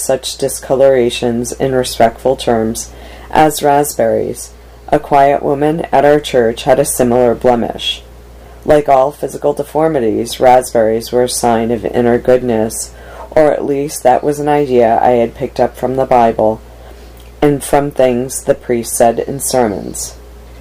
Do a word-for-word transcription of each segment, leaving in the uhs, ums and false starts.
such discolorations in respectful terms as raspberries. A quiet woman at our church had a similar blemish. Like all physical deformities, raspberries were a sign of inner goodness, or at least that was an idea I had picked up from the Bible and from things the priest said in sermons.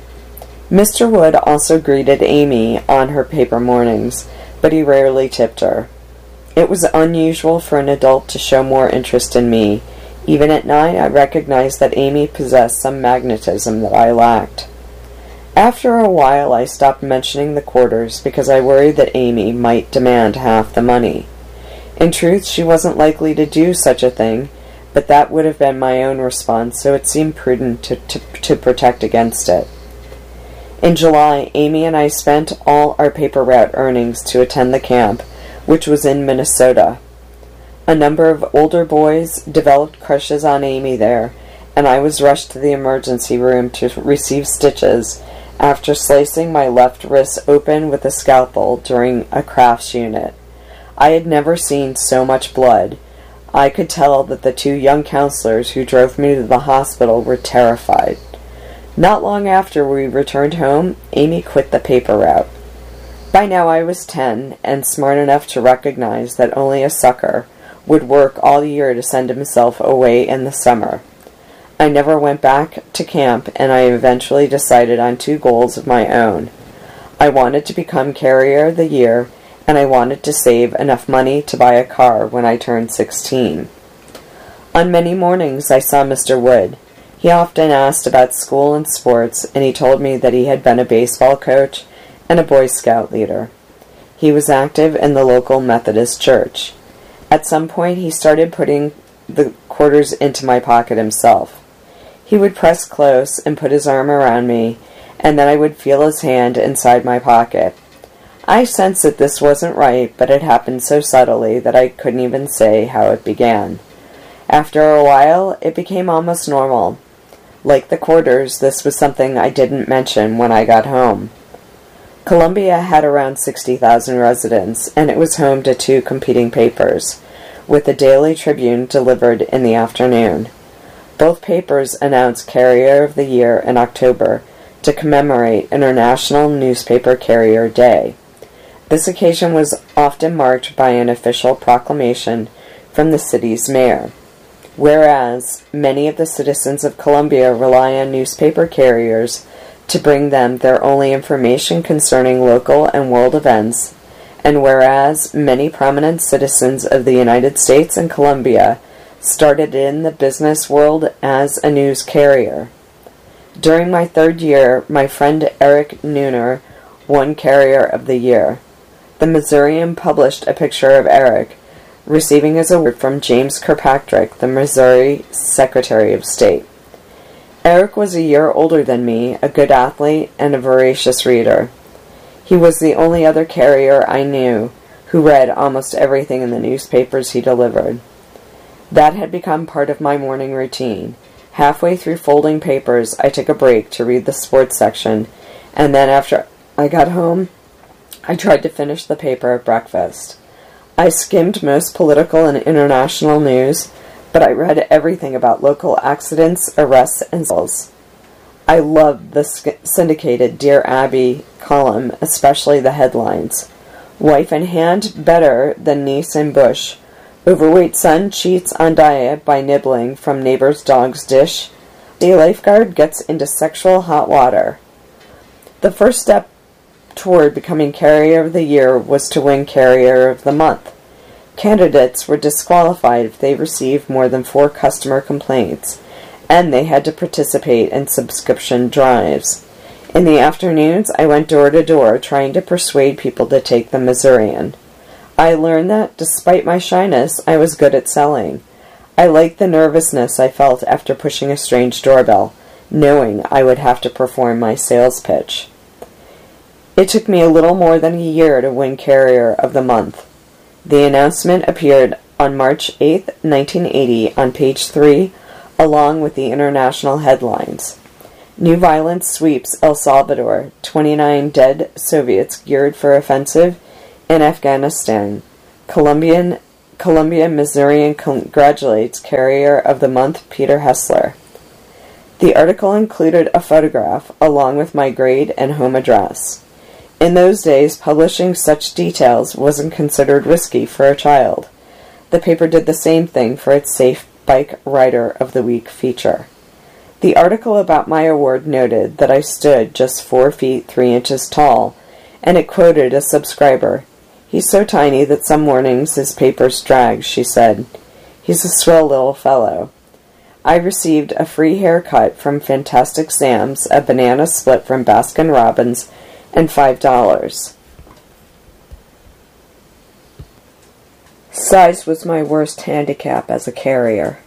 Mister Wood also greeted Amy on her paper mornings, but he rarely tipped her. It was unusual for an adult to show more interest in me. Even at nine, I recognized that Amy possessed some magnetism that I lacked. After a while, I stopped mentioning the quarters because I worried that Amy might demand half the money. In truth, she wasn't likely to do such a thing, but that would have been my own response, so it seemed prudent to, to, to protect against it. In July, Amy and I spent all our paper route earnings to attend the camp, which was in Minnesota. A number of older boys developed crushes on Amy there, and I was rushed to the emergency room to receive stitches after slicing my left wrist open with a scalpel during a crafts unit. I had never seen so much blood. I could tell that the two young counselors who drove me to the hospital were terrified. Not long after we returned home, Amy quit the paper route. By now I was ten, and smart enough to recognize that only a sucker would work all year to send himself away in the summer. I never went back to camp, and I eventually decided on two goals of my own. I wanted to become Carrier of the Year, and I wanted to save enough money to buy a car when I turned sixteen. On many mornings I saw Mister Wood. He often asked about school and sports, and he told me that he had been a baseball coach and a Boy Scout leader. He was active in the local Methodist church. At some point he started putting the quarters into my pocket himself. He would press close and put his arm around me, and then I would feel his hand inside my pocket. I sensed that this wasn't right, but it happened so subtly that I couldn't even say how it began. After a while, it became almost normal. Like the quarters, this was something I didn't mention when I got home. Columbia had around sixty thousand residents, and it was home to two competing papers, with the Daily Tribune delivered in the afternoon. Both papers announced Carrier of the Year in October to commemorate International Newspaper Carrier Day. This occasion was often marked by an official proclamation from the city's mayor. Whereas many of the citizens of Columbia rely on newspaper carriers to bring them their only information concerning local and world events, and whereas many prominent citizens of the United States and Columbia started in the business world as a news carrier. During my third year, my friend Eric Nooner won Carrier of the Year. The Missourian published a picture of Eric receiving his award from James Kirkpatrick, the Missouri Secretary of State. Eric was a year older than me, a good athlete, and a voracious reader. He was the only other carrier I knew who read almost everything in the newspapers he delivered. That had become part of my morning routine. Halfway through folding papers, I took a break to read the sports section, and then after I got home, I tried to finish the paper at breakfast. I skimmed most political and international news, but I read everything about local accidents, arrests, and sales. I loved the syndicated Dear Abby column, especially the headlines. Wife in hand better than niece in bush. Overweight son cheats on diet by nibbling from neighbor's dog's dish. The lifeguard gets into sexual hot water. The first step toward becoming Carrier of the Year was to win Carrier of the Month. Candidates were disqualified if they received more than four customer complaints, and they had to participate in subscription drives. In the afternoons, I went door to door trying to persuade people to take the Missourian. I learned that, despite my shyness, I was good at selling. I liked the nervousness I felt after pushing a strange doorbell, knowing I would have to perform my sales pitch. It took me a little more than a year to win Carrier of the Month. The announcement appeared on March eighth, nineteen eighty, on page three, along with the international headlines. New violence sweeps El Salvador, twenty-nine dead Soviets geared for offensive in Afghanistan. Colombian Columbia, Missourian congratulates Carrier of the Month, Peter Hessler. The article included a photograph along with my grade and home address. In those days, publishing such details wasn't considered risky for a child. The paper did the same thing for its Safe Bike Rider of the Week feature. The article about my award noted that I stood just four feet three inches tall, and it quoted a subscriber. "He's so tiny that some mornings his papers drag," she said. "He's a swell little fellow." I received a free haircut from Fantastic Sam's, a banana split from Baskin Robbins, and five dollars. Size was my worst handicap as a carrier.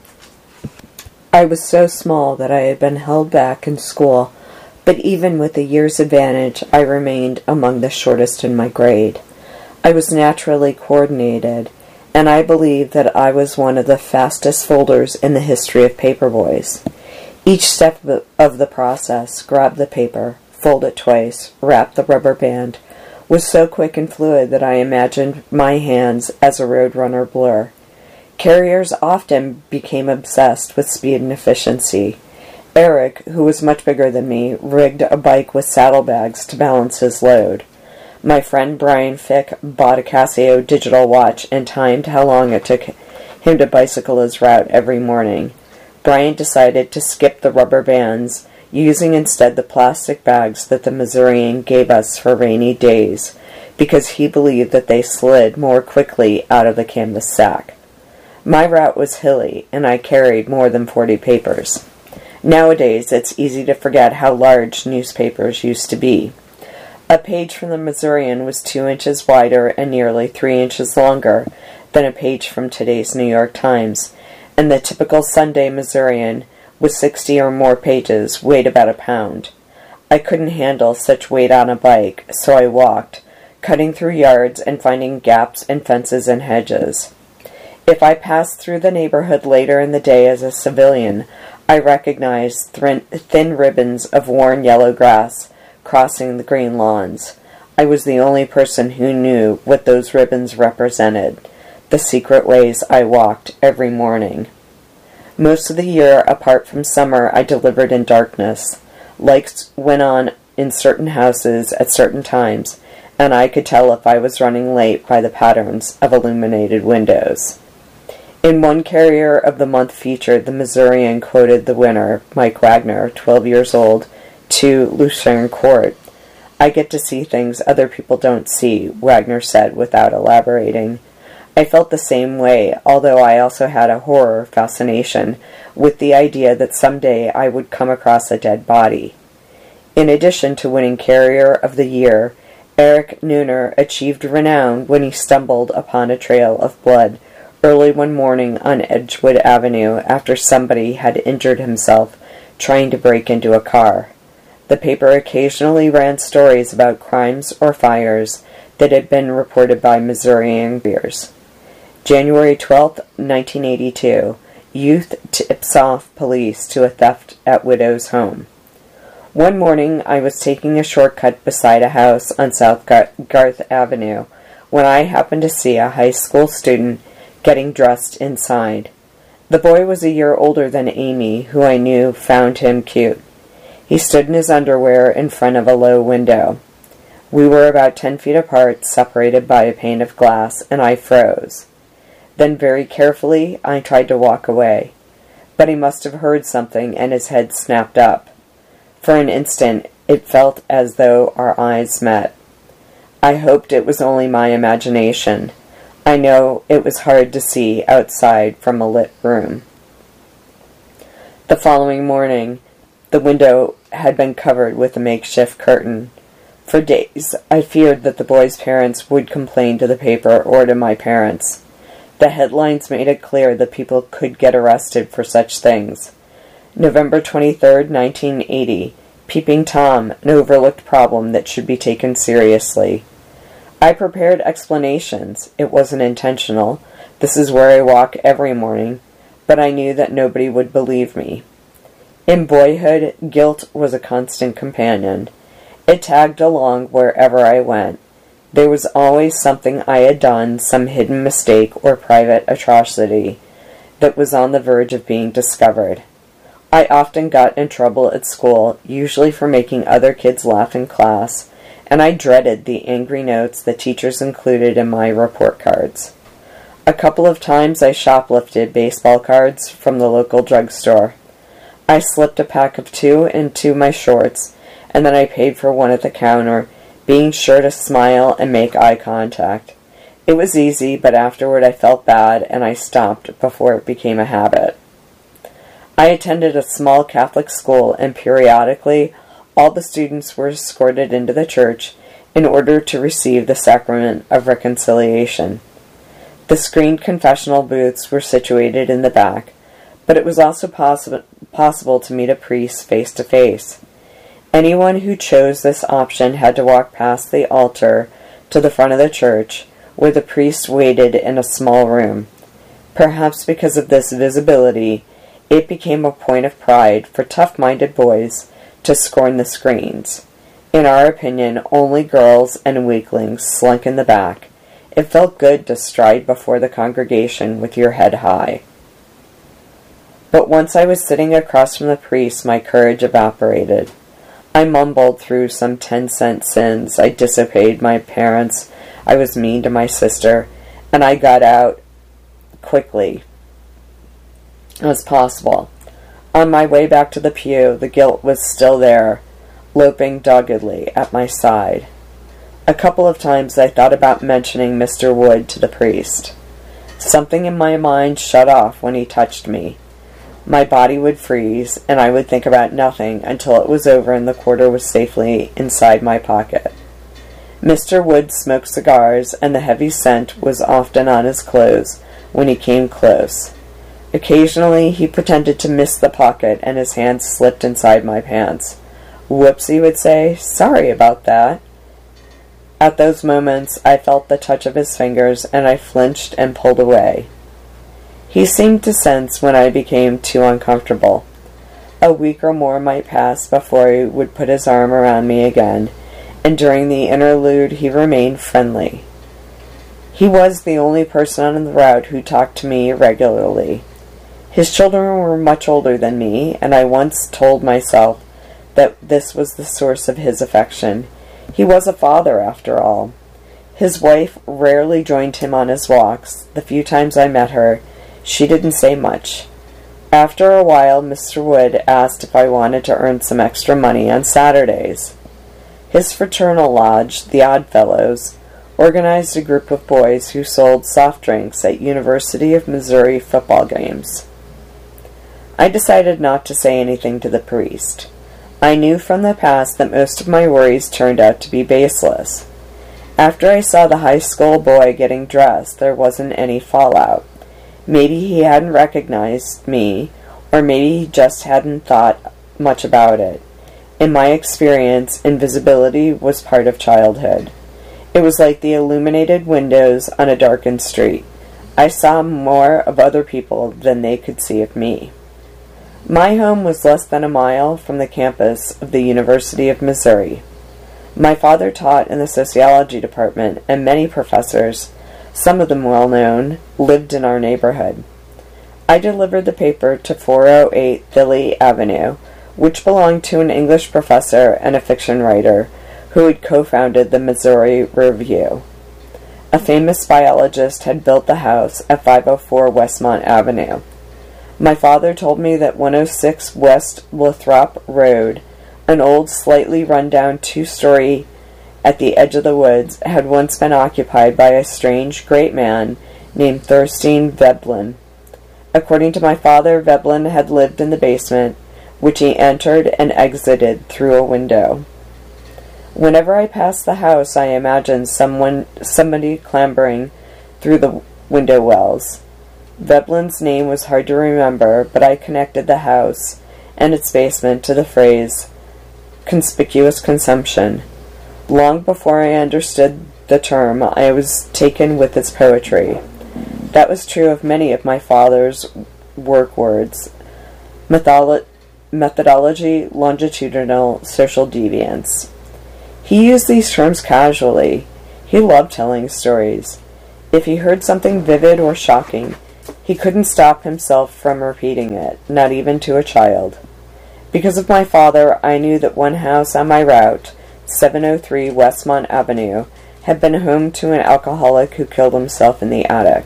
I was so small that I had been held back in school, but even with a year's advantage, I remained among the shortest in my grade. I was naturally coordinated, and I believe that I was one of the fastest folders in the history of paperboys. Each step of the process, grab the paper, fold it twice, wrap the rubber band, was so quick and fluid that I imagined my hands as a roadrunner blur. Carriers often became obsessed with speed and efficiency. Eric, who was much bigger than me, rigged a bike with saddlebags to balance his load. My friend Brian Fick bought a Casio digital watch and timed how long it took him to bicycle his route every morning. Brian decided to skip the rubber bands, using instead the plastic bags that the Missourian gave us for rainy days, because he believed that they slid more quickly out of the canvas sack. My route was hilly, and I carried more than forty papers. Nowadays, it's easy to forget how large newspapers used to be. A page from the Missourian was two inches wider and nearly three inches longer than a page from today's New York Times, and the typical Sunday Missourian, with sixty or more pages, weighed about a pound. I couldn't handle such weight on a bike, so I walked, cutting through yards and finding gaps in fences and hedges. If I passed through the neighborhood later in the day as a civilian, I recognized thin, thin ribbons of worn yellow grass crossing the green lawns. I was the only person who knew what those ribbons represented, the secret ways I walked every morning. Most of the year, apart from summer, I delivered in darkness. Lights went on in certain houses at certain times, and I could tell if I was running late by the patterns of illuminated windows. In one Carrier of the Month feature, the Missourian quoted the winner, Mike Wagner, twelve years old, to Lucerne Court. "I get to see things other people don't see," Wagner said without elaborating. I felt the same way, although I also had a horror fascination with the idea that someday I would come across a dead body. In addition to winning Carrier of the Year, Eric Nooner achieved renown when he stumbled upon a trail of blood early one morning on Edgewood Avenue after somebody had injured himself trying to break into a car. The paper occasionally ran stories about crimes or fires that had been reported by Missourian beers. January twelfth, nineteen eighty-two. Youth tips off police to a theft at widow's home. One morning, I was taking a shortcut beside a house on South Garth Avenue when I happened to see a high school student getting dressed inside. The boy was a year older than Amy, who I knew found him cute. He stood in his underwear in front of a low window. We were about ten feet apart, separated by a pane of glass, and I froze. Then very carefully, I tried to walk away. But he must have heard something, and his head snapped up. For an instant, it felt as though our eyes met. I hoped it was only my imagination. I know it was hard to see outside from a lit room. The following morning, the window had been covered with a makeshift curtain. For days, I feared that the boy's parents would complain to the paper or to my parents. The headlines made it clear that people could get arrested for such things. November twenty-third, nineteen eighty. Peeping Tom, an overlooked problem that should be taken seriously. I prepared explanations. It wasn't intentional. This is where I walk every morning, but I knew that nobody would believe me. In boyhood, guilt was a constant companion. It tagged along wherever I went. There was always something I had done, some hidden mistake or private atrocity, that was on the verge of being discovered. I often got in trouble at school, usually for making other kids laugh in class, and I dreaded the angry notes that teachers included in my report cards. A couple of times I shoplifted baseball cards from the local drugstore. I slipped a pack of two into my shorts, and then I paid for one at the counter, being sure to smile and make eye contact. It was easy, but afterward I felt bad, and I stopped before it became a habit. I attended a small Catholic school, and periodically all the students were escorted into the church in order to receive the sacrament of reconciliation. The screened confessional booths were situated in the back, but it was also possi- possible to meet a priest face to face. Anyone who chose this option had to walk past the altar to the front of the church, where the priest waited in a small room. Perhaps because of this visibility, it became a point of pride for tough-minded boys to scorn the screens. In our opinion, only girls and weaklings slunk in the back. It felt good to stride before the congregation with your head high. But once I was sitting across from the priest, my courage evaporated. I mumbled through some ten-cent sins. I disobeyed my parents. I was mean to my sister. And I got out quickly as possible. On my way back to the pew, the guilt was still there, loping doggedly at my side. A couple of times I thought about mentioning Mister Wood to the priest. Something in my mind shut off when he touched me. My body would freeze, and I would think about nothing until it was over and the quarter was safely inside my pocket. Mister Wood smoked cigars, and the heavy scent was often on his clothes when he came close. Occasionally he pretended to miss the pocket, and his hand slipped inside my pants. "Whoops," he would say. "Sorry about that." At those moments I felt the touch of his fingers, and I flinched and pulled away. He seemed to sense when I became too uncomfortable. A week or more might pass before he would put his arm around me again, and during the interlude he remained friendly. He was the only person on the route who talked to me regularly. His children were much older than me, and I once told myself that this was the source of his affection. He was a father, after all. His wife rarely joined him on his walks. The few times I met her, she didn't say much. After a while, Mister Wood asked if I wanted to earn some extra money on Saturdays. His fraternal lodge, the Oddfellows, organized a group of boys who sold soft drinks at University of Missouri football games. I decided not to say anything to the priest. I knew from the past that most of my worries turned out to be baseless. After I saw the high school boy getting dressed, there wasn't any fallout. Maybe he hadn't recognized me, or maybe he just hadn't thought much about it. In my experience, invisibility was part of childhood. It was like the illuminated windows on a darkened street. I saw more of other people than they could see of me. My home was less than a mile from the campus of the University of Missouri. My father taught in the sociology department, and many professors, some of them well-known, lived in our neighborhood. I delivered the paper to four oh eight Thilley Avenue, which belonged to an English professor and a fiction writer who had co-founded the Missouri Review. A famous biologist had built the house at five oh four Westmont Avenue. My father told me that one oh six West Lothrop Road, an old, slightly run-down two-story at the edge of the woods, had once been occupied by a strange, great man named Thorstein Veblen. According to my father, Veblen had lived in the basement, which he entered and exited through a window. Whenever I passed the house, I imagined someone, somebody clambering through the window wells. Veblen's name was hard to remember, but I connected the house and its basement to the phrase conspicuous consumption. Long before I understood the term, I was taken with its poetry. That was true of many of my father's work words: Metholo- methodology, longitudinal, social deviance. He used these terms casually. He loved telling stories. If he heard something vivid or shocking, he couldn't stop himself from repeating it, not even to a child. Because of my father, I knew that one house on my route, seven oh three Westmont Avenue, had been home to an alcoholic who killed himself in the attic.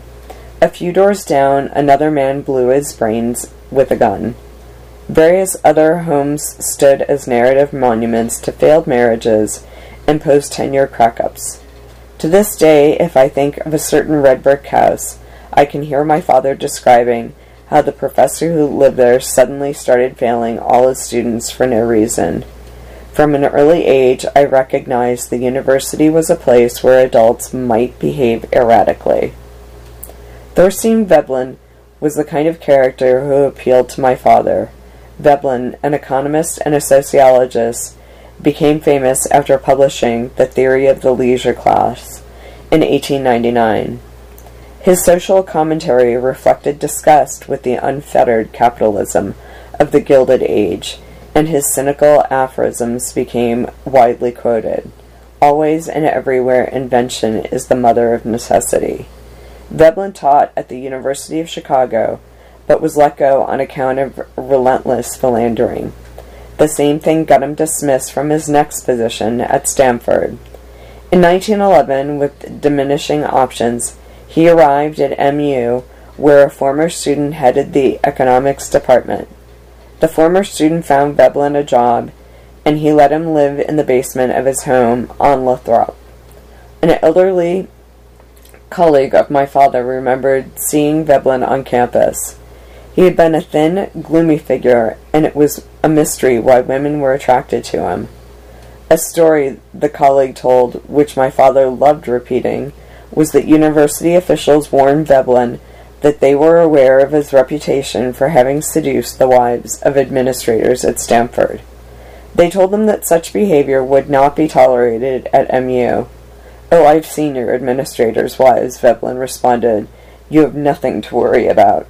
A few doors down, another man blew his brains with a gun. Various other homes stood as narrative monuments to failed marriages and post-tenure crack-ups. To this day, if I think of a certain red brick house, I can hear my father describing how the professor who lived there suddenly started failing all his students for no reason. From an early age, I recognized the university was a place where adults might behave erratically. Thorstein Veblen was the kind of character who appealed to my father. Veblen, an economist and a sociologist, became famous after publishing The Theory of the Leisure Class in eighteen ninety-nine. His social commentary reflected disgust with the unfettered capitalism of the Gilded Age, and his cynical aphorisms became widely quoted. Always and everywhere invention is the mother of necessity. Veblen taught at the University of Chicago, but was let go on account of relentless philandering. The same thing got him dismissed from his next position at Stanford. In nineteen eleven, with diminishing options, he arrived at M U, where a former student headed the economics department. The former student found Veblen a job, and he let him live in the basement of his home on Lathrop. An elderly colleague of my father remembered seeing Veblen on campus. He had been a thin, gloomy figure, and it was a mystery why women were attracted to him. A story the colleague told, which my father loved repeating, was that university officials warned Veblen that they were aware of his reputation for having seduced the wives of administrators at Stanford. They told him that such behavior would not be tolerated at M U. "Oh, I've seen your administrators' wives," Veblen responded. "You have nothing to worry about."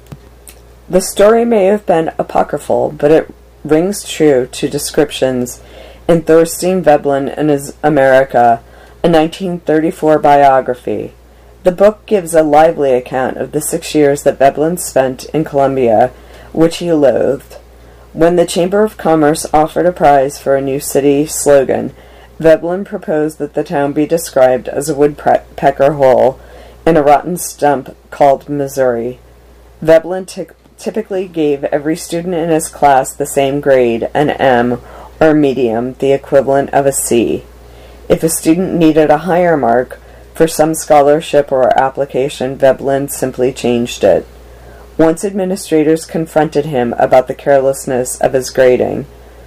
The story may have been apocryphal, but it rings true to descriptions in Thorstein Veblen and His America, a nineteen thirty-four biography. The book gives a lively account of the six years that Veblen spent in Columbia, which he loathed. When the Chamber of Commerce offered a prize for a new city slogan, Veblen proposed that the town be described as a woodpecker hole in a rotten stump called Missouri. Veblen t- typically gave every student in his class the same grade, an M, or medium, the equivalent of a C. If a student needed a higher mark for some scholarship or application, Veblen simply changed it. Once administrators confronted him about the carelessness of his grading.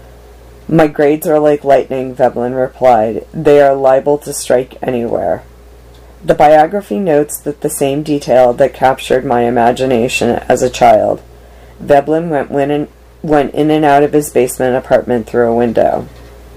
"My grades are like lightning," Veblen replied. "They are liable to strike anywhere." The biography notes that the same detail that captured my imagination as a child. Veblen went, in, went in and out of his basement apartment through a window.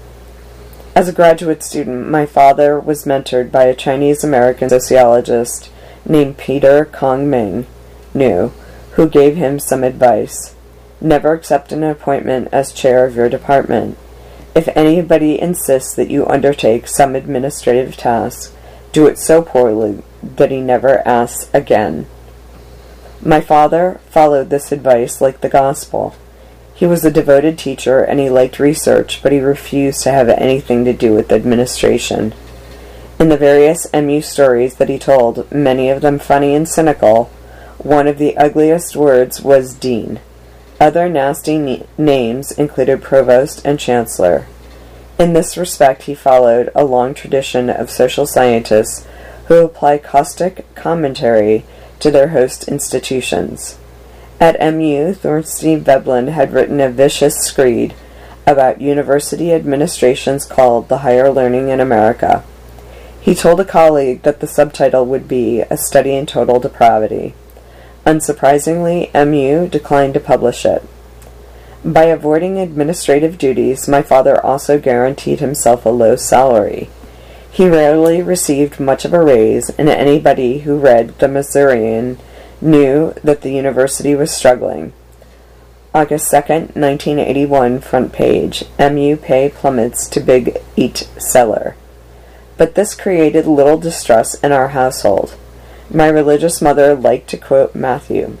As a graduate student, my father was mentored by a Chinese-American sociologist named Peter Kong-Ming Niu, who gave him some advice. Never accept an appointment as chair of your department. If anybody insists that you undertake some administrative task, do it so poorly that he never asks again. My father followed this advice like the gospel. He was a devoted teacher and he liked research, but he refused to have anything to do with administration. In the various M U stories that he told, many of them funny and cynical, one of the ugliest words was dean. Other nasty na- names included provost and chancellor. In this respect, he followed a long tradition of social scientists who apply caustic commentary to their host institutions. At M U, Thorstein Veblen had written a vicious screed about university administrations called The Higher Learning in America. He told a colleague that the subtitle would be A Study in Total Depravity. Unsurprisingly, M U declined to publish it. By avoiding administrative duties, my father also guaranteed himself a low salary. He rarely received much of a raise, and anybody who read The Missourian knew that the university was struggling. August second, nineteen eighty-one, front page. M U pay plummets to Big Eight seller. but this created little distress in our household. My religious mother liked to quote Matthew.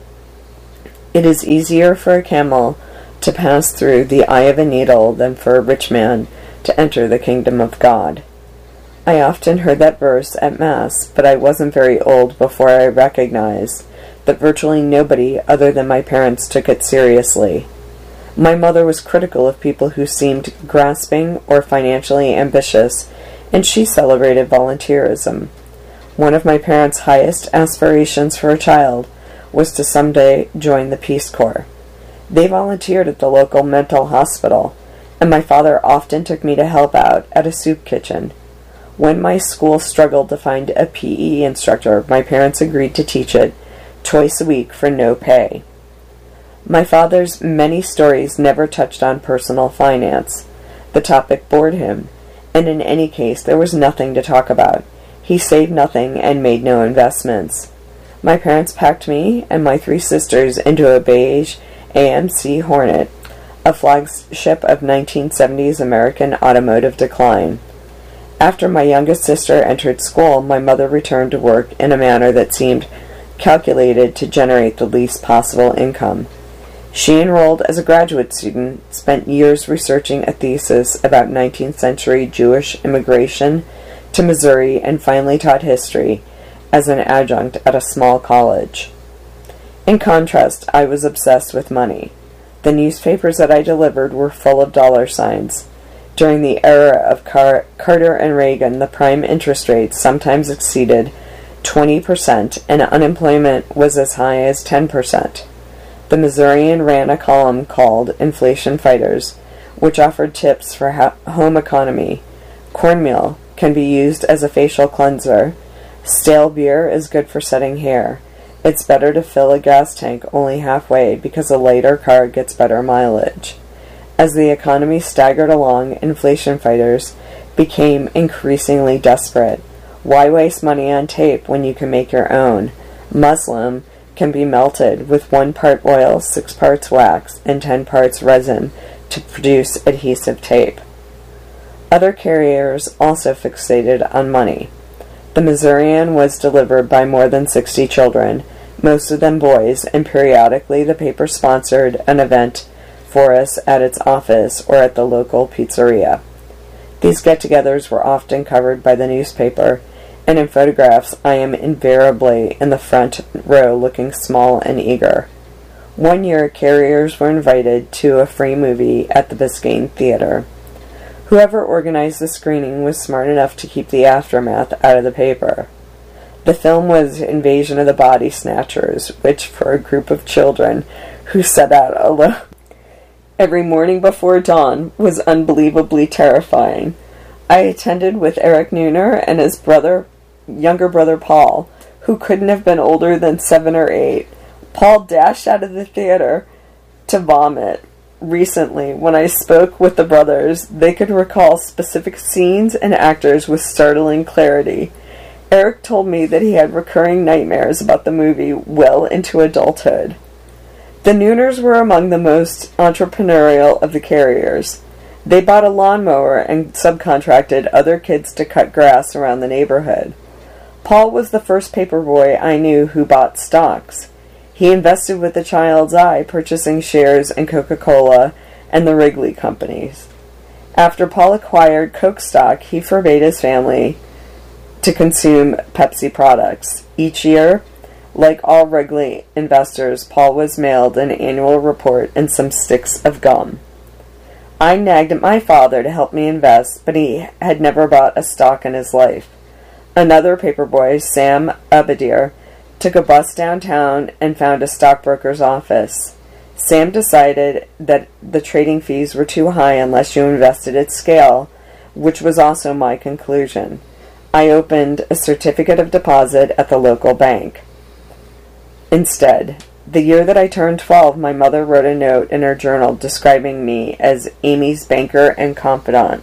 "It is easier for a camel to pass through the eye of a needle than for a rich man to enter the kingdom of God." I often heard that verse at Mass, but I wasn't very old before I recognized that virtually nobody other than my parents took it seriously. My mother was critical of people who seemed grasping or financially ambitious, and she celebrated volunteerism. One of my parents' highest aspirations for a child was to someday join the Peace Corps. They volunteered at the local mental hospital, and my father often took me to help out at a soup kitchen. When my school struggled to find a P E instructor, my parents agreed to teach it twice a week for no pay. My father's many stories never touched on personal finance. The topic bored him, and in any case there was nothing to talk about. He saved nothing and made no investments. My parents packed me and my three sisters into a beige A M C Hornet, a flagship of nineteen seventies American automotive decline. After my youngest sister entered school, my mother returned to work in a manner that seemed calculated to generate the least possible income. She enrolled as a graduate student, spent years researching a thesis about nineteenth century Jewish immigration to Missouri, and finally taught history as an adjunct at a small college. In contrast, I was obsessed with money. The newspapers that I delivered were full of dollar signs. During the era of Car- Carter and Reagan, the prime interest rate sometimes exceeded twenty percent, and unemployment was as high as ten percent. The Missourian ran a column called Inflation Fighters, which offered tips for ha- home economy. Cornmeal can be used as a facial cleanser. Stale beer is good for setting hair. It's better to fill a gas tank only halfway because a lighter car gets better mileage. As the economy staggered along, Inflation Fighters became increasingly desperate. Why waste money on tape when you can make your own? Muslin can be melted with one part oil, six parts wax, and ten parts resin to produce adhesive tape. Other carriers also fixated on money. The Missourian was delivered by more than sixty children, most of them boys, and periodically the paper sponsored an event for us at its office or at the local pizzeria. These get-togethers were often covered by the newspaper, and in photographs I am invariably in the front row looking small and eager. One year, carriers were invited to a free movie at the Biscayne Theater. Whoever organized the screening was smart enough to keep the aftermath out of the paper. The film was Invasion of the Body Snatchers, which, for a group of children who set out alone every morning before dawn, was unbelievably terrifying. I attended with Eric Neuner and his brother, younger brother Paul, who couldn't have been older than seven or eight. Paul dashed out of the theater to vomit. Recently, when I spoke with the brothers, they could recall specific scenes and actors with startling clarity. Eric told me that he had recurring nightmares about the movie well into adulthood. The Neuners were among the most entrepreneurial of the carriers. They bought a lawnmower and subcontracted other kids to cut grass around the neighborhood. Paul was the first paperboy I knew who bought stocks. He invested with a child's eye, purchasing shares in Coca-Cola and the Wrigley companies. After Paul acquired Coke stock, he forbade his family to consume Pepsi products. Each year, like all Wrigley investors, Paul was mailed an annual report and some sticks of gum. I nagged at my father to help me invest, but he had never bought a stock in his life. Another paperboy, Sam Abadir, took a bus downtown and found a stockbroker's office. Sam decided that the trading fees were too high unless you invested at scale, which was also my conclusion. I opened a certificate of deposit at the local bank. Instead, the year that I turned twelve, my mother wrote a note in her journal describing me as Amy's banker and confidant.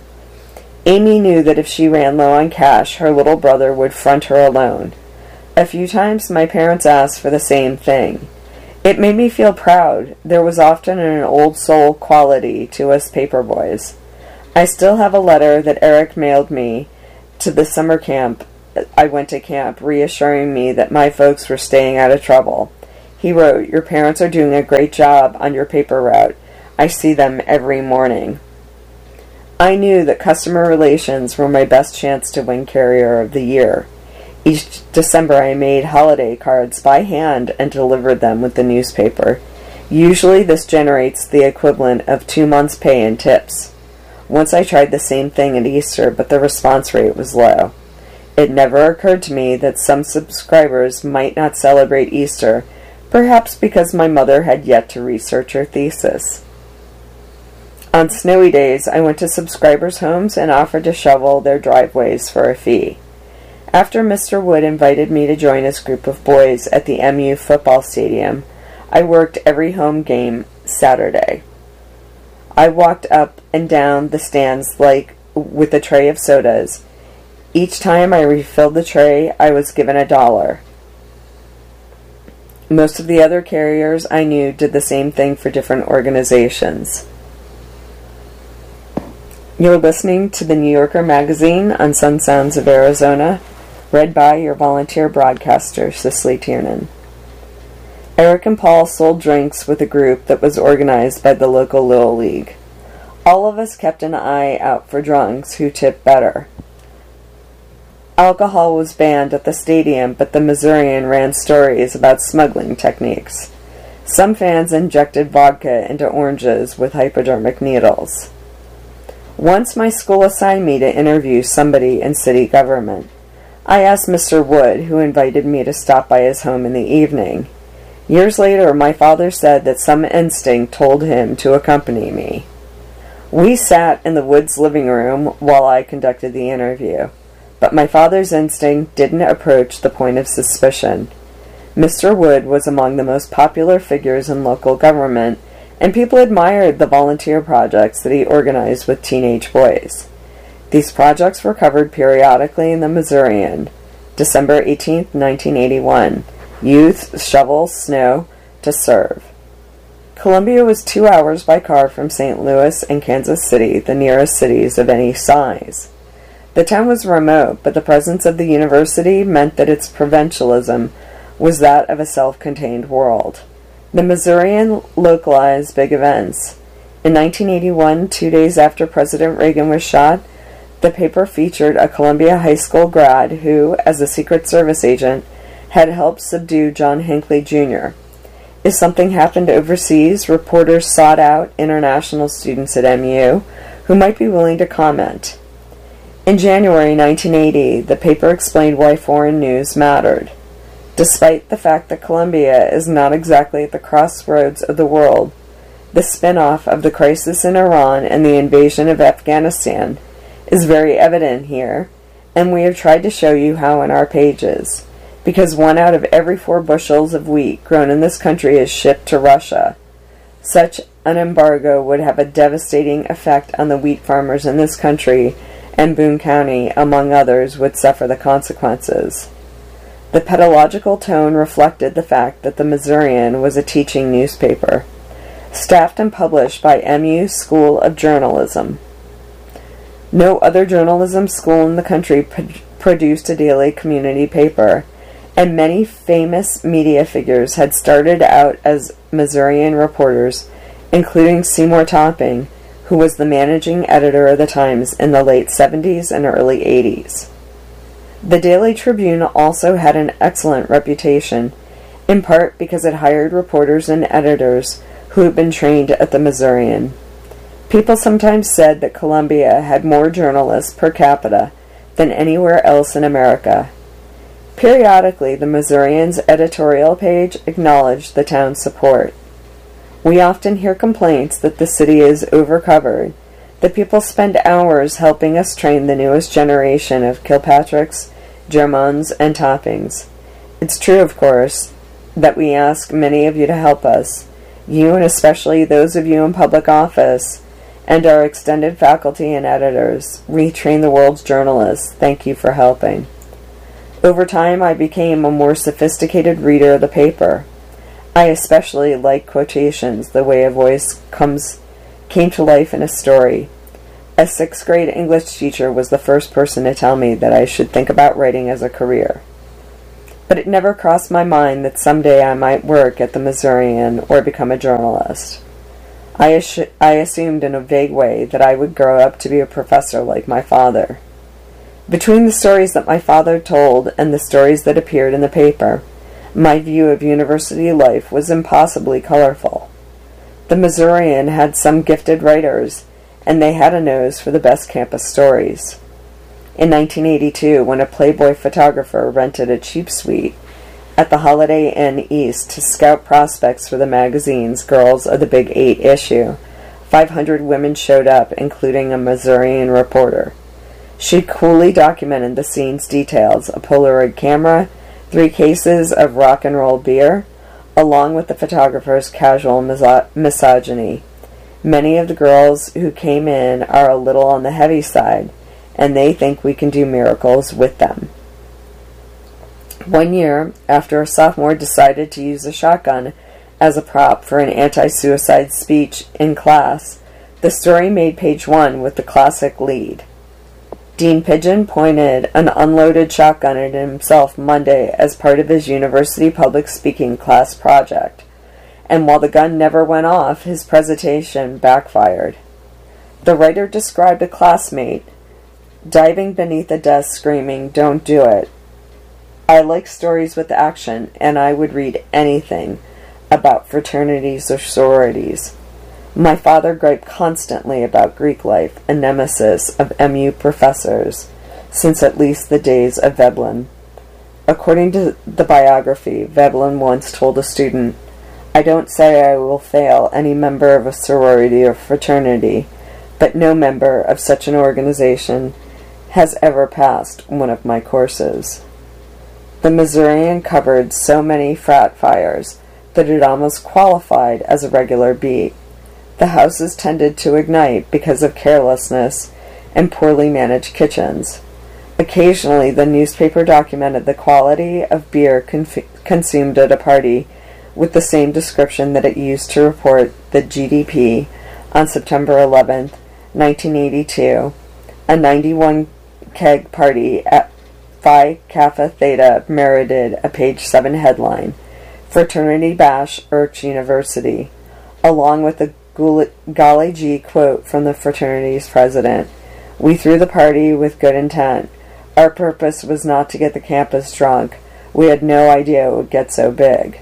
Amy knew that if she ran low on cash, her little brother would front her alone. A few times my parents asked for the same thing. It made me feel proud. There was often an old soul quality to us paperboys. I still have a letter that Eric mailed me to the summer camp I went to camp, reassuring me that my folks were staying out of trouble. He wrote, "Your parents are doing a great job on your paper route. I see them every morning." I knew that customer relations were my best chance to win Carrier of the Year. Each December I made holiday cards by hand and delivered them with the newspaper. Usually this generates the equivalent of two months' pay in tips. Once I tried the same thing at Easter, but the response rate was low. It never occurred to me that some subscribers might not celebrate Easter, perhaps because my mother had yet to research her thesis. On snowy days, I went to subscribers' homes and offered to shovel their driveways for a fee. After Mister Wood invited me to join his group of boys at the M U football stadium, I worked every home game Saturday. I walked up and down the stands like with a tray of sodas. Each time I refilled the tray, I was given a dollar. Most of the other carriers I knew did the same thing for different organizations. You're listening to the New Yorker magazine on Sun Sounds of Arizona, read by your volunteer broadcaster, Cicely Tiernan. Eric and Paul sold drinks with a group that was organized by the local Little League. All of us kept an eye out for drunks who tipped better. Alcohol was banned at the stadium, but the Missourian ran stories about smuggling techniques. Some fans injected vodka into oranges with hypodermic needles. Once my school assigned me to interview somebody in city government. I asked Mister Wood, who invited me to stop by his home in the evening. Years later, my father said that some instinct told him to accompany me. We sat in the Woods' living room while I conducted the interview, but my father's instinct didn't approach the point of suspicion. Mister Wood was among the most popular figures in local government, and people admired the volunteer projects that he organized with teenage boys. These projects were covered periodically in the Missourian. December eighteenth, nineteen eighty-one. Youth shovel snow to serve. Columbia was two hours by car from Saint Louis and Kansas City, the nearest cities of any size. The town was remote, but the presence of the university meant that its provincialism was that of a self-contained world. The Missourian localized big events. In nineteen eighty-one, two days after President Reagan was shot, the paper featured a Columbia High School grad who, as a Secret Service agent, had helped subdue John Hinckley Junior If something happened overseas, reporters sought out international students at M U who might be willing to comment. In January nineteen eighty, the paper explained why foreign news mattered. Despite the fact that Columbia is not exactly at the crossroads of the world, the spin-off of the crisis in Iran and the invasion of Afghanistan is very evident here, and we have tried to show you how in our pages, because one out of every four bushels of wheat grown in this country is shipped to Russia. Such an embargo would have a devastating effect on the wheat farmers in this country, and Boone County, among others, would suffer the consequences. The pedagogical tone reflected the fact that the Missourian was a teaching newspaper, staffed and published by M U School of Journalism. No other journalism school in the country pro- produced a daily community paper, and many famous media figures had started out as Missourian reporters, including Seymour Topping, who was the managing editor of the Times in the late seventies and early eighties. The Daily Tribune also had an excellent reputation, in part because it hired reporters and editors who had been trained at the Missourian. People sometimes said that Columbia had more journalists per capita than anywhere else in America. Periodically, the Missourian's editorial page acknowledged the town's support. We often hear complaints that the city is overcovered, that people spend hours helping us train the newest generation of Kilpatricks, Germans, and Toppings. It's true, of course, that we ask many of you to help us, you and especially those of you in public office, and our extended faculty and editors. We train the world's journalists. Thank you for helping. Over time, I became a more sophisticated reader of the paper. I especially like quotations, the way a voice comes came to life in a story. A sixth grade English teacher was the first person to tell me that I should think about writing as a career. But it never crossed my mind that someday I might work at the Missourian or become a journalist. I, assu- I assumed in a vague way that I would grow up to be a professor like my father. Between the stories that my father told and the stories that appeared in the paper, my view of university life was impossibly colorful. The Missourian had some gifted writers, and they had a nose for the best campus stories. In nineteen eighty-two, when a Playboy photographer rented a cheap suite at the Holiday Inn East to scout prospects for the magazine's Girls of the Big Eight issue, five hundred women showed up, including a Missourian reporter. She coolly documented the scene's details: a Polaroid camera, three cases of rock and roll beer, along with the photographer's casual miso- misogyny. Many of the girls who came in are a little on the heavy side, and they think we can do miracles with them. One year, after a sophomore decided to use a shotgun as a prop for an anti-suicide speech in class, the story made page one with the classic lead. Dean Pigeon pointed an unloaded shotgun at himself Monday as part of his university public speaking class project, and while the gun never went off, his presentation backfired. The writer described a classmate diving beneath a desk screaming, "Don't do it." I like stories with action, and I would read anything about fraternities or sororities. My father griped constantly about Greek life, a nemesis of M U professors, since at least the days of Veblen. According to the biography, Veblen once told a student, "I don't say I will fail any member of a sorority or fraternity, but no member of such an organization has ever passed one of my courses." The Missourian covered so many frat fires that it almost qualified as a regular beat. The houses tended to ignite because of carelessness and poorly managed kitchens. Occasionally, the newspaper documented the quality of beer conf- consumed at a party with the same description that it used to report the G D P on September eleventh, nineteen eighty-two, a ninety-one keg party at Phi Kappa Theta merited a page seven headline, "Fraternity Bash Irks University," along with a golly gee quote from the fraternity's president. "We threw the party with good intent. Our purpose was not to get the campus drunk. We had no idea it would get so big."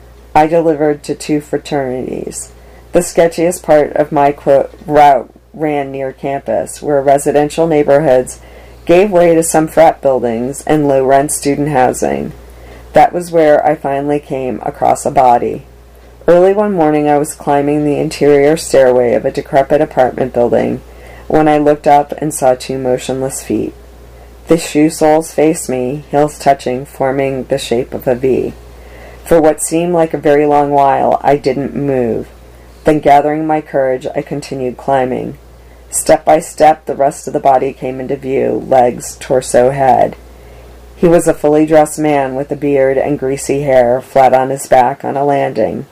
I delivered to two fraternities. The sketchiest part of my quote route ran near campus, where residential neighborhoods gave way to some frat buildings and low-rent student housing. That was where I finally came across a body. Early one morning I was climbing the interior stairway of a decrepit apartment building when I looked up and saw two motionless feet. The shoe soles faced me, heels touching, forming the shape of a V. For what seemed like a very long while, I didn't move. Then, gathering my courage, I continued climbing. Step by step, the rest of the body came into view: legs, torso, head. He was a fully dressed man with a beard and greasy hair, flat on his back on a landing.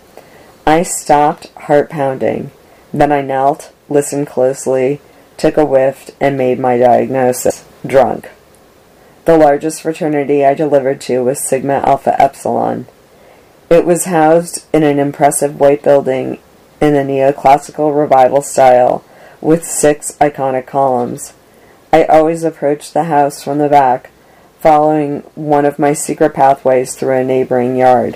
I stopped, heart pounding. Then I knelt, listened closely, took a whiff, and made my diagnosis: drunk. The largest fraternity I delivered to was Sigma Alpha Epsilon. It was housed in an impressive white building in the neoclassical revival style, with six iconic columns. I always approached the house from the back, following one of my secret pathways through a neighboring yard.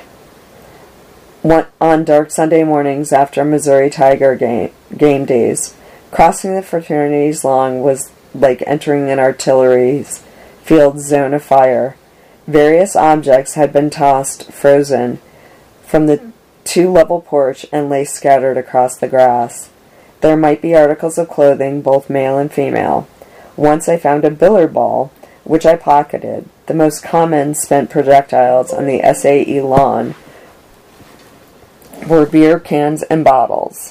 One, on dark Sunday mornings after Missouri Tiger game, game days, crossing the fraternity's lawn was like entering an artillery's field zone of fire. Various objects had been tossed, frozen, from the two-level porch and lay scattered across the grass. There might be articles of clothing, both male and female. Once I found a billiard ball, which I pocketed. The most common spent projectiles on the S A E lawn were beer cans and bottles.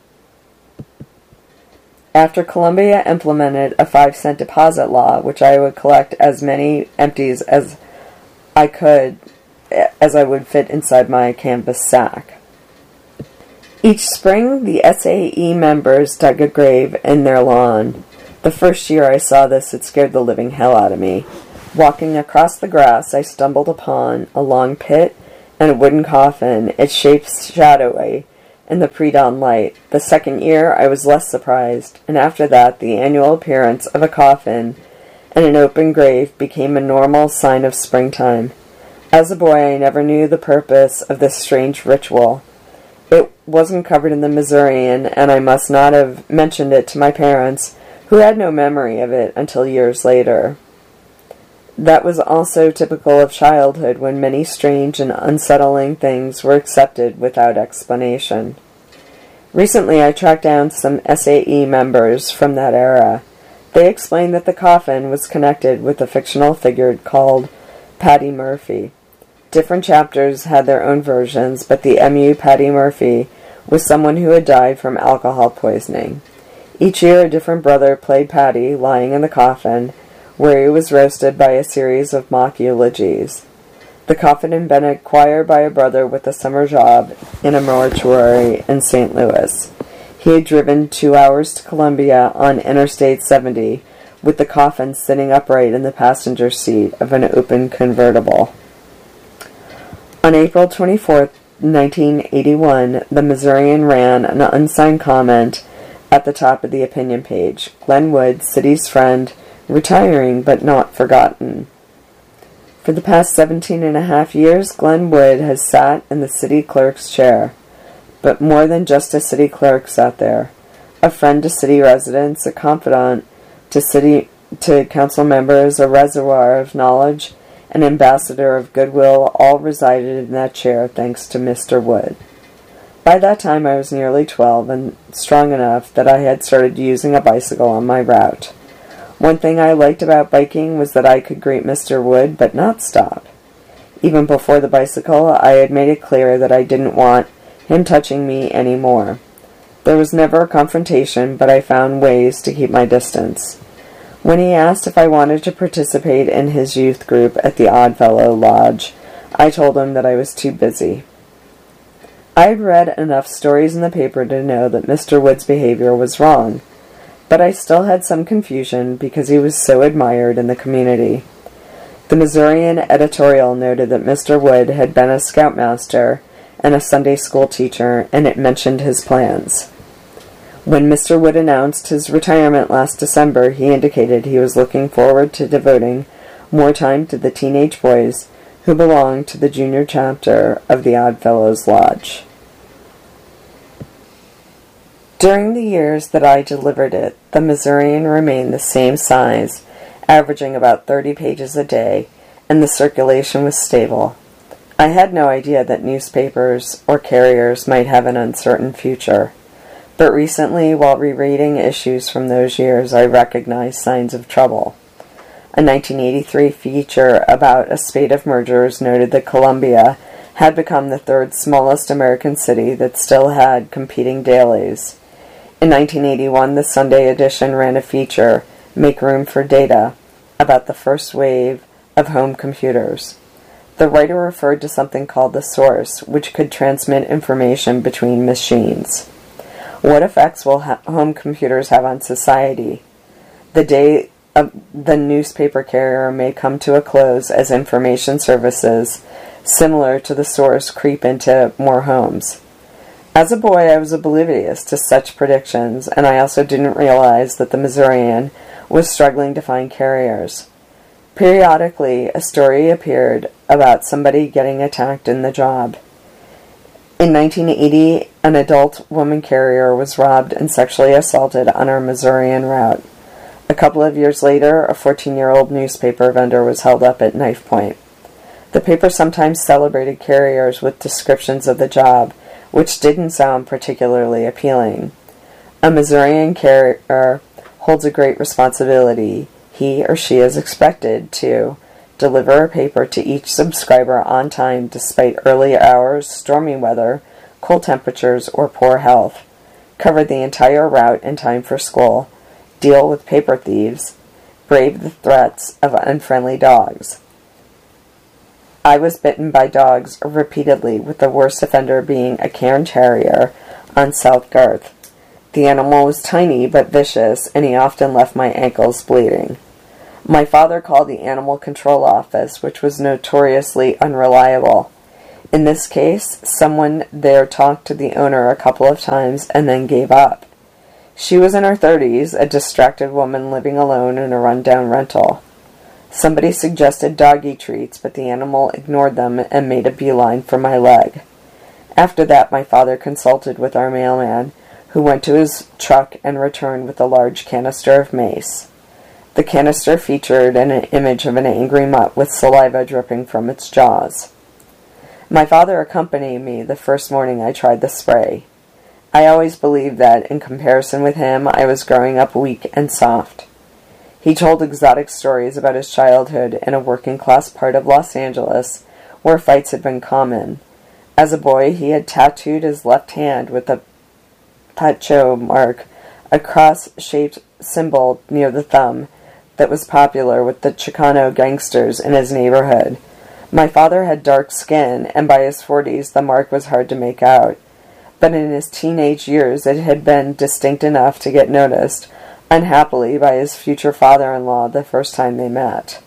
After Columbia implemented a five-cent deposit law, which I would collect as many empties as I could, as I would fit inside my canvas sack. Each spring, the S A E members dug a grave in their lawn. The first year I saw this, it scared the living hell out of me. Walking across the grass, I stumbled upon a long pit and a wooden coffin, its shape shadowy in the pre-dawn light. The second year, I was less surprised, and after that, the annual appearance of a coffin and an open grave became a normal sign of springtime. As a boy, I never knew the purpose of this strange ritual. It wasn't covered in the Missourian, and I must not have mentioned it to my parents, who had no memory of it until years later. That was also typical of childhood, when many strange and unsettling things were accepted without explanation. Recently, I tracked down some S A E members from that era. They explained that the coffin was connected with a fictional figure called Patty Murphy. Different chapters had their own versions, but the M U Patty Murphy was someone who had died from alcohol poisoning. Each year, a different brother played Patty, lying in the coffin, where he was roasted by a series of mock eulogies. The coffin had been acquired by a brother with a summer job in a mortuary in Saint Louis. He had driven two hours to Columbia on Interstate seventy, with the coffin sitting upright in the passenger seat of an open convertible. On April twenty-fourth, nineteen eighty-one, the Missourian ran an unsigned comment at the top of the opinion page. Glenn Wood, city's friend, retiring but not forgotten. For the past seventeen and a half years, Glenn Wood has sat in the city clerk's chair. But more than just a city clerk sat there. A friend to city residents, a confidant to city to council members, a reservoir of knowledge, an ambassador of goodwill, all resided in that chair thanks to Mister Wood. By that time I was nearly twelve and strong enough that I had started using a bicycle on my route. One thing I liked about biking was that I could greet Mister Wood but not stop. Even before the bicycle, I had made it clear that I didn't want him touching me any more. There was never a confrontation, but I found ways to keep my distance. When he asked if I wanted to participate in his youth group at the Oddfellow Lodge, I told him that I was too busy. I had read enough stories in the paper to know that Mister Wood's behavior was wrong, but I still had some confusion because he was so admired in the community. The Missourian editorial noted that Mister Wood had been a scoutmaster and a Sunday school teacher, and it mentioned his plans. When Mister Wood announced his retirement last December, he indicated he was looking forward to devoting more time to the teenage boys who belonged to the junior chapter of the Oddfellows Lodge. During the years that I delivered it, the Missourian remained the same size, averaging about thirty pages a day, and the circulation was stable. I had no idea that newspapers or carriers might have an uncertain future. But recently, while rereading issues from those years, I recognized signs of trouble. A nineteen eighty-three feature about a spate of mergers noted that Columbia had become the third smallest American city that still had competing dailies. In nineteen eighty-one, the Sunday edition ran a feature, Make Room for Data, about the first wave of home computers. The writer referred to something called the source, which could transmit information between machines. What effects will ha- home computers have on society? The day of the newspaper carrier may come to a close as information services similar to the source creep into more homes. As a boy, I was oblivious to such predictions, and I also didn't realize that the Missourian was struggling to find carriers. Periodically, a story appeared about somebody getting attacked in the job. In nineteen eighty, an adult woman carrier was robbed and sexually assaulted on our Missourian route. A couple of years later, a fourteen-year-old newspaper vendor was held up at knife point. The paper sometimes celebrated carriers with descriptions of the job, which didn't sound particularly appealing. A Missourian carrier holds a great responsibility. He or she is expected to deliver a paper to each subscriber on time despite early hours, stormy weather, cold temperatures, or poor health, cover the entire route in time for school, deal with paper thieves, brave the threats of unfriendly dogs. I was bitten by dogs repeatedly, with the worst offender being a Cairn Terrier on South Garth. The animal was tiny but vicious, and he often left my ankles bleeding. My father called the animal control office, which was notoriously unreliable. In this case, someone there talked to the owner a couple of times and then gave up. She was in her thirties, a distracted woman living alone in a rundown rental. Somebody suggested doggy treats, but the animal ignored them and made a beeline for my leg. After that, my father consulted with our mailman, who went to his truck and returned with a large canister of mace. The canister featured an image of an angry mutt with saliva dripping from its jaws. My father accompanied me the first morning I tried the spray. I always believed that, in comparison with him, I was growing up weak and soft. He told exotic stories about his childhood in a working-class part of Los Angeles, where fights had been common. As a boy, he had tattooed his left hand with a Pacho mark, a cross-shaped symbol near the thumb that was popular with the Chicano gangsters in his neighborhood. My father had dark skin, and by his forties the mark was hard to make out. But in his teenage years it had been distinct enough to get noticed, unhappily, by his future father-in-law the first time they met.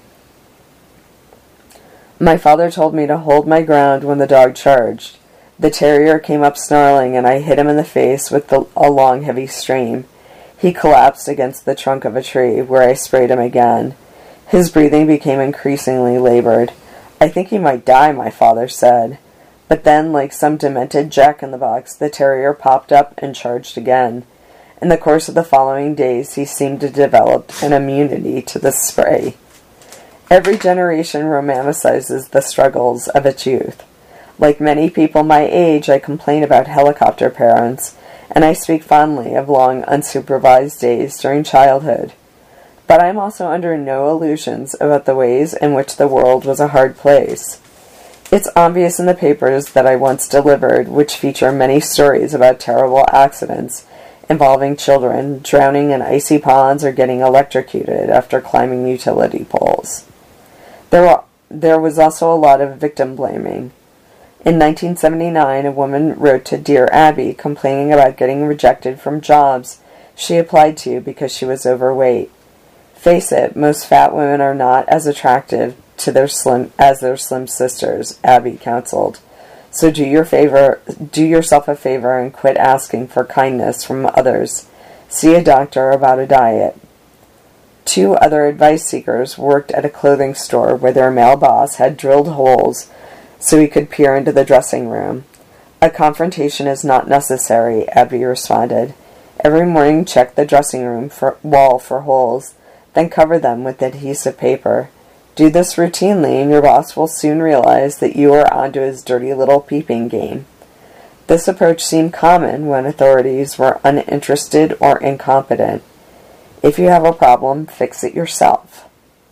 My father told me to hold my ground when the dog charged. The terrier came up snarling, and I hit him in the face with the, a long, heavy stream. He collapsed against the trunk of a tree, where I sprayed him again. His breathing became increasingly labored. I think he might die, my father said. But then, like some demented jack-in-the-box, the terrier popped up and charged again. In the course of the following days, he seemed to develop an immunity to the spray. Every generation romanticizes the struggles of its youth. Like many people my age, I complain about helicopter parents, and I speak fondly of long, unsupervised days during childhood. But I am also under no illusions about the ways in which the world was a hard place. It's obvious in the papers that I once delivered, which feature many stories about terrible accidents involving children drowning in icy ponds or getting electrocuted after climbing utility poles. There, were, there was also a lot of victim blaming. In nineteen seventy-nine, a woman wrote to Dear Abby complaining about getting rejected from jobs she applied to because she was overweight. Face it, most fat women are not as attractive to their slim as their slim sisters, Abby counseled. So do your favor, do yourself a favor and quit asking for kindness from others. See a doctor about a diet. Two other advice seekers worked at a clothing store where their male boss had drilled holes so he could peer into the dressing room. A confrontation is not necessary, Abby responded. Every morning check the dressing room for, wall for holes, then cover them with adhesive paper. Do this routinely, and your boss will soon realize that you are onto his dirty little peeping game. This approach seemed common when authorities were uninterested or incompetent. If you have a problem, fix it yourself.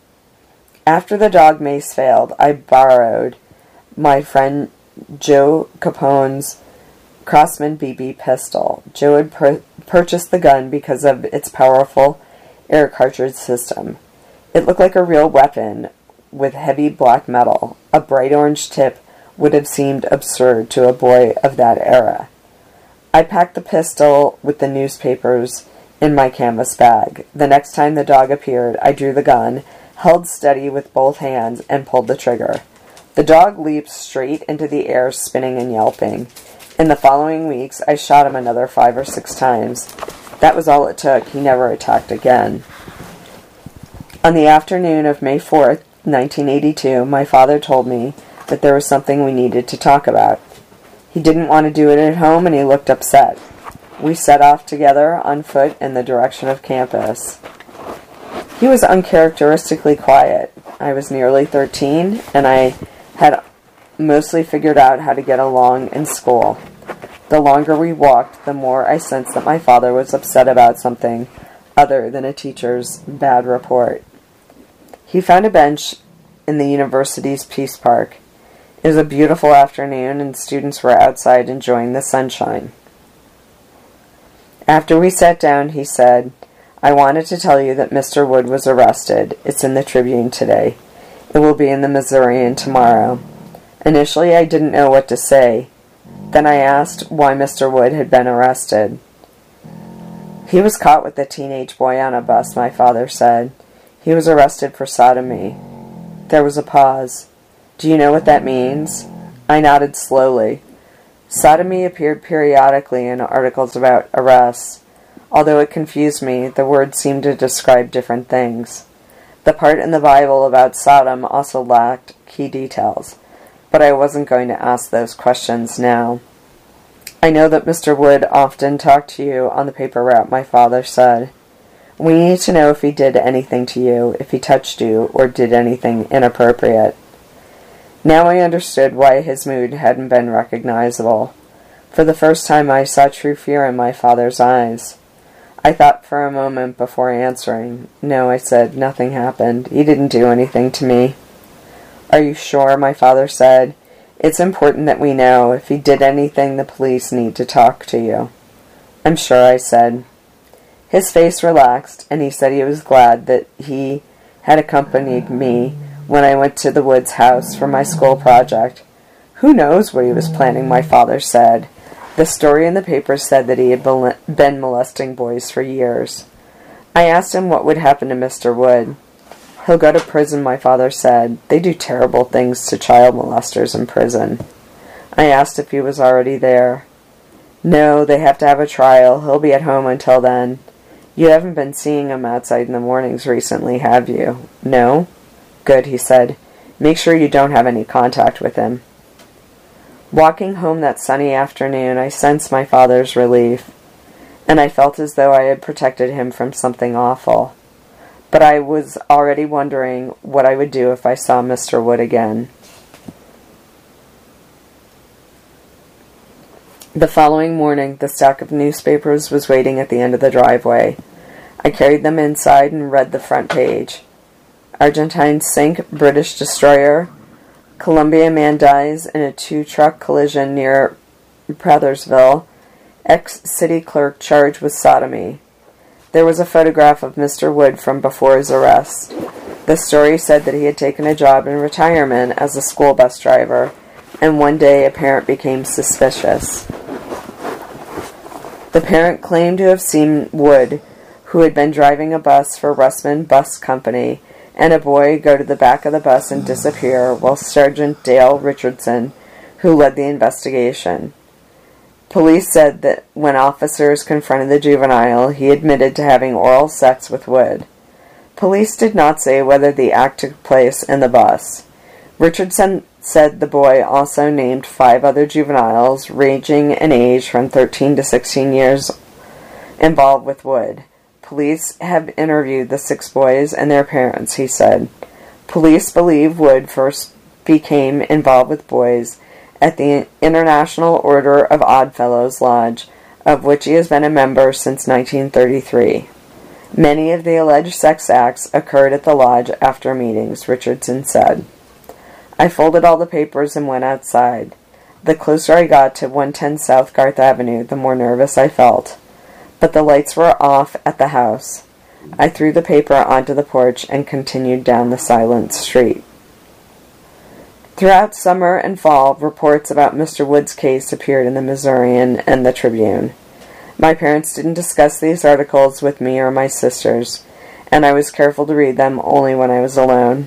After the dog mace failed, I borrowed my friend Joe Capone's Crosman B B pistol. Joe had pur- purchased the gun because of its powerful air cartridge system. It looked like a real weapon with heavy black metal. A bright orange tip would have seemed absurd to a boy of that era. I packed the pistol with the newspapers in my canvas bag. The next time the dog appeared, I drew the gun, held steady with both hands, and pulled the trigger. The dog leaped straight into the air, spinning and yelping. In the following weeks, I shot him another five or six times. That was all it took. He never attacked again. On the afternoon of May fourth, nineteen eighty-two, my father told me that there was something we needed to talk about. He didn't want to do it at home, and he looked upset. We set off together on foot in the direction of campus. He was uncharacteristically quiet. I was nearly thirteen, and I had mostly figured out how to get along in school. The longer we walked, the more I sensed that my father was upset about something other than a teacher's bad report. He found a bench in the university's Peace Park. It was a beautiful afternoon, and students were outside enjoying the sunshine. After we sat down, he said, "I wanted to tell you that Mister Wood was arrested. It's in the Tribune today. It will be in the Missourian tomorrow." Initially, I didn't know what to say. Then I asked why Mister Wood had been arrested. He was caught with a teenage boy on a bus, my father said. He was arrested for sodomy. There was a pause. Do you know what that means? I nodded slowly. Sodomy appeared periodically in articles about arrests. Although it confused me, the word seemed to describe different things. The part in the Bible about Sodom also lacked key details, but I wasn't going to ask those questions now. I know that Mister Wood often talked to you on the paper route, my father said. We need to know if he did anything to you, if he touched you, or did anything inappropriate. Now I understood why his mood hadn't been recognizable. For the first time I saw true fear in my father's eyes. I thought for a moment before answering. No, I said, nothing happened. He didn't do anything to me. Are you sure? My father said. It's important that we know. If he did anything, the police need to talk to you. I'm sure, I said. His face relaxed, and he said he was glad that he had accompanied me when I went to the Woods house for my school project. Who knows what he was planning, my father said. The story in the paper said that he had been molesting boys for years. I asked him what would happen to Mister Wood. He'll go to prison, my father said. They do terrible things to child molesters in prison. I asked if he was already there. No, they have to have a trial. He'll be at home until then. You haven't been seeing him outside in the mornings recently, have you? No? Good, he said. Make sure you don't have any contact with him. Walking home that sunny afternoon, I sensed my father's relief, and I felt as though I had protected him from something awful. But I was already wondering what I would do if I saw Mister Wood again. The following morning, the stack of newspapers was waiting at the end of the driveway. I carried them inside and read the front page. Argentine sink British destroyer. Columbia man dies in a two-truck collision near Prathersville. Ex-city clerk charged with sodomy. There was a photograph of Mister Wood from before his arrest. The story said that he had taken a job in retirement as a school bus driver, and one day a parent became suspicious. The parent claimed to have seen Wood, who had been driving a bus for Russman Bus Company, and a boy go to the back of the bus and disappear, while Sergeant Dale Richardson, who led the investigation. Police said that when officers confronted the juvenile, he admitted to having oral sex with Wood. Police did not say whether the act took place in the bus. Richardson said the boy also named five other juveniles, ranging in age from thirteen to sixteen years, involved with Wood. Police have interviewed the six boys and their parents, he said. Police believe Wood first became involved with boys at the International Order of Oddfellows Lodge, of which he has been a member since nineteen thirty-three. Many of the alleged sex acts occurred at the lodge after meetings, Richardson said. I folded all the papers and went outside. The closer I got to one ten South Garth Avenue, the more nervous I felt. But the lights were off at the house. I threw the paper onto the porch and continued down the silent street. Throughout summer and fall, reports about Mister Wood's case appeared in the Missourian and the Tribune. My parents didn't discuss these articles with me or my sisters, and I was careful to read them only when I was alone.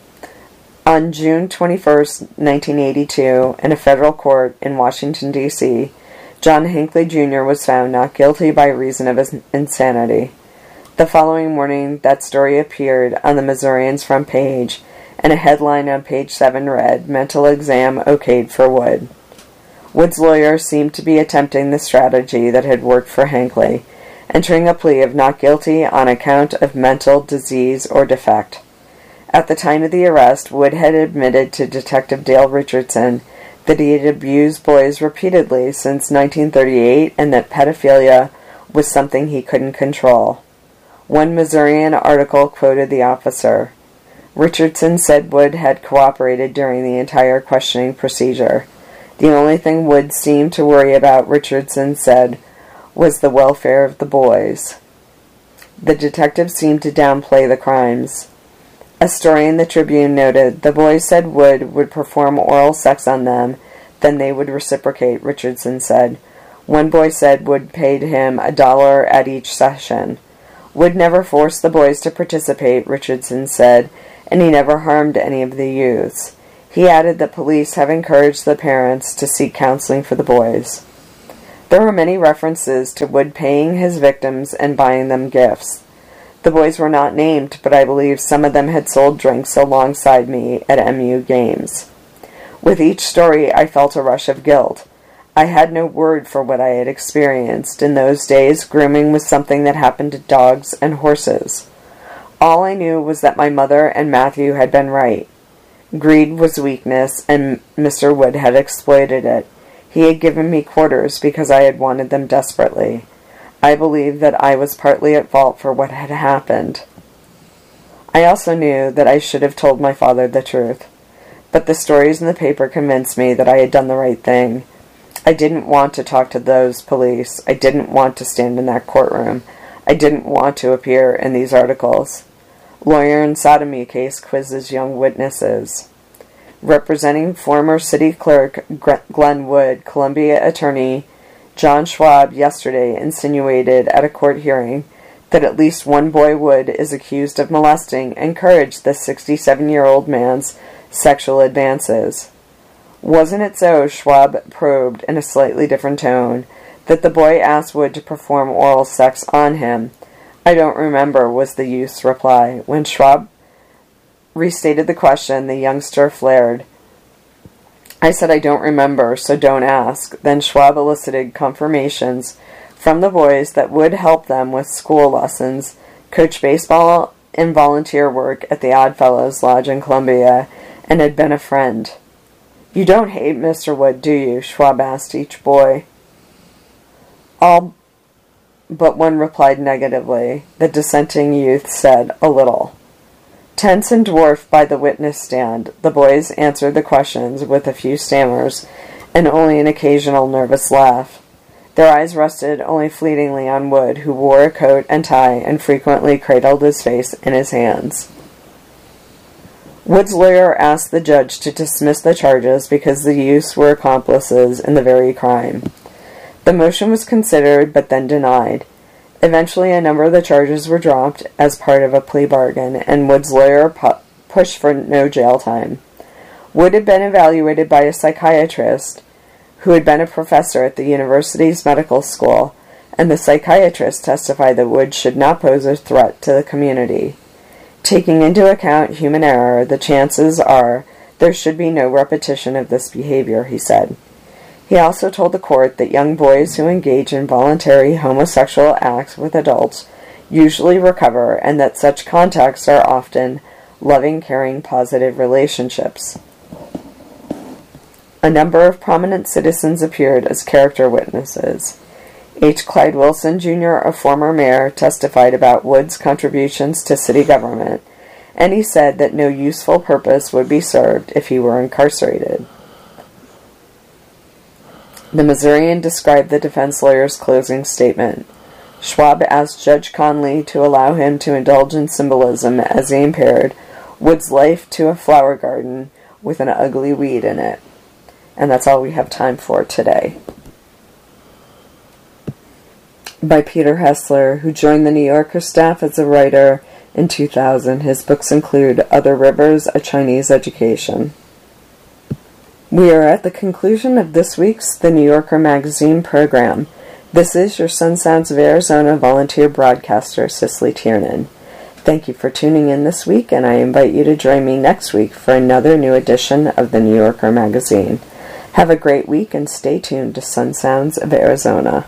On June twenty-first, nineteen eighty-two, in a federal court in Washington, D C, John Hinckley, Junior was found not guilty by reason of his insanity. The following morning, that story appeared on the Missourian's front page, and a headline on page seven read, Mental Exam Okayed for Wood. Wood's lawyer seemed to be attempting the strategy that had worked for Hinckley, entering a plea of not guilty on account of mental disease or defect. At the time of the arrest, Wood had admitted to Detective Dale Richardson that he had abused boys repeatedly since nineteen thirty-eight and that pedophilia was something he couldn't control. One Missourian article quoted the officer. Richardson said Wood had cooperated during the entire questioning procedure. The only thing Wood seemed to worry about, Richardson said, was the welfare of the boys. The detective seemed to downplay the crimes. A story in the Tribune noted, the boys said Wood would perform oral sex on them, then they would reciprocate, Richardson said. One boy said Wood paid him a dollar at each session. Wood never forced the boys to participate, Richardson said, and he never harmed any of the youths. He added that police have encouraged the parents to seek counseling for the boys. There were many references to Wood paying his victims and buying them gifts. The boys were not named, but I believe some of them had sold drinks alongside me at M U games. With each story, I felt a rush of guilt. I had no word for what I had experienced. In those days, grooming was something that happened to dogs and horses. All I knew was that my mother and Matthew had been right. Greed was weakness, and Mister Wood had exploited it. He had given me quarters because I had wanted them desperately. I believed that I was partly at fault for what had happened. I also knew that I should have told my father the truth. But the stories in the paper convinced me that I had done the right thing. I didn't want to talk to those police. I didn't want to stand in that courtroom. I didn't want to appear in these articles. Lawyer in sodomy case quizzes young witnesses. Representing former city clerk Glenn Wood, Columbia attorney John Schwab yesterday insinuated at a court hearing that at least one boy Wood is accused of molesting and encouraged the sixty-seven-year-old man's sexual advances. Wasn't it so, Schwab probed in a slightly different tone, that the boy asked Wood to perform oral sex on him? I don't remember, was the youth's reply. When Schwab restated the question, the youngster flared. I said I don't remember, so don't ask. Then Schwab elicited confirmations from the boys that Wood helped them with school lessons, coach baseball and volunteer work at the Oddfellows Lodge in Columbia, and had been a friend. You don't hate Mister Wood, do you? Schwab asked each boy. All but one replied negatively. The dissenting youth said, a little. Tense and dwarfed by the witness stand, the boys answered the questions with a few stammers and only an occasional nervous laugh. Their eyes rested only fleetingly on Wood, who wore a coat and tie and frequently cradled his face in his hands. Wood's lawyer asked the judge to dismiss the charges because the youths were accomplices in the very crime. The motion was considered but then denied. Eventually, a number of the charges were dropped as part of a plea bargain, and Wood's lawyer pu- pushed for no jail time. Wood had been evaluated by a psychiatrist who had been a professor at the university's medical school, and the psychiatrist testified that Wood should not pose a threat to the community. Taking into account human error, the chances are there should be no repetition of this behavior, he said. He also told the court that young boys who engage in voluntary homosexual acts with adults usually recover, and that such contacts are often loving, caring, positive relationships. A number of prominent citizens appeared as character witnesses. H. Clyde Wilson, Junior, a former mayor, testified about Wood's contributions to city government, and he said that no useful purpose would be served if he were incarcerated. The Missourian described the defense lawyer's closing statement. Schwab asked Judge Conley to allow him to indulge in symbolism as he compared Wood's life to a flower garden with an ugly weed in it. And that's all we have time for today. By Peter Hessler, who joined the New Yorker staff as a writer in two thousand. His books include Other Rivers, A Chinese Education. We are at the conclusion of this week's The New Yorker Magazine program. This is your Sun Sounds of Arizona volunteer broadcaster, Cicely Tiernan. Thank you for tuning in this week, and I invite you to join me next week for another new edition of The New Yorker Magazine. Have a great week and stay tuned to Sun Sounds of Arizona.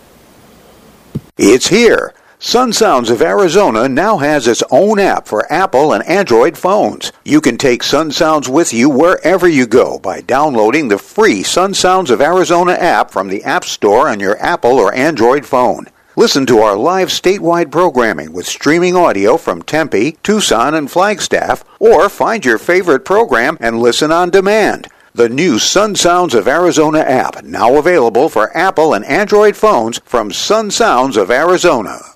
It's here. Sun Sounds of Arizona now has its own app for Apple and Android phones. You can take Sun Sounds with you wherever you go by downloading the free Sun Sounds of Arizona app from the App Store on your Apple or Android phone. Listen to our live statewide programming with streaming audio from Tempe, Tucson, and Flagstaff, or find your favorite program and listen on demand. The new Sun Sounds of Arizona app, now available for Apple and Android phones from Sun Sounds of Arizona.